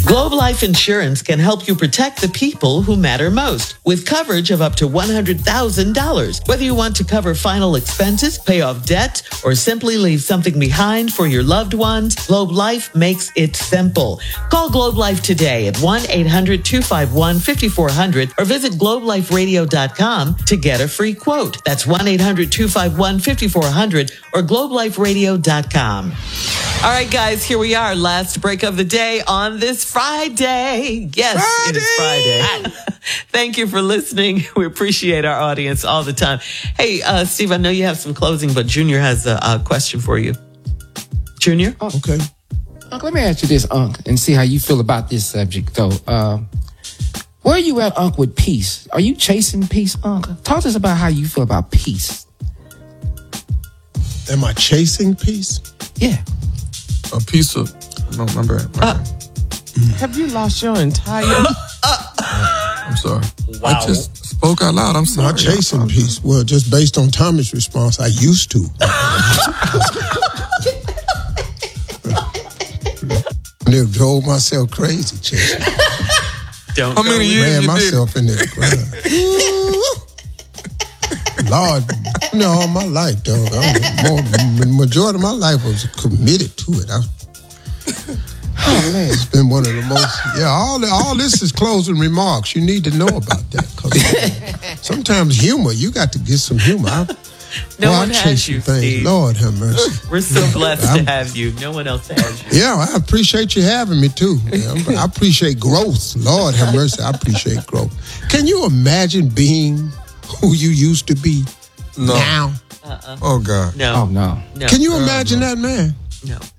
Globe Life Insurance can help you protect the people who matter most with coverage of up to $100,000. Whether you want to cover final expenses, pay off debt, or simply leave something behind for your loved ones, Globe Life makes it simple. Call Globe Life today at 1-800-251-5400 or visit globeliferadio.com to get a free quote. That's 1-800-251-5400 or globeliferadio.com. All right, guys, here we are. Last break of the day on this Friday. Yes, It is Friday. Thank you for listening. We appreciate our audience all the time. Hey, Steve, I know you have some closing, but Junior has a question for you. Junior? Okay. Uncle, let me ask you this, Unc, and see how you feel about this subject, though. Where are you at, Unc, with peace? Are you chasing peace, Unc? Talk to us about how you feel about peace. Am I chasing peace? Yeah. A piece of, I don't remember it. Have you lost your entire... I'm sorry. Wow. I just spoke out loud. I'm sorry. Not chasing peace. Well, just based on Tommy's response, I used to. I drove myself crazy, chasing. Don't How many years Ran you myself in the ground. Lord, all my life, dog. The majority of my life was committed to it. It's been one of the most, all this is closing remarks. You need to know about that. 'Cause sometimes humor, you got to get some humor. No one has you, Steve. Lord have mercy. We're so blessed to have you. No one else has you. Yeah, I appreciate you having me too. I appreciate growth. Lord have mercy, I appreciate growth. Can you imagine being who you used to be No. now? Oh, God. No. Oh, no. No. Can you imagine that, man? No.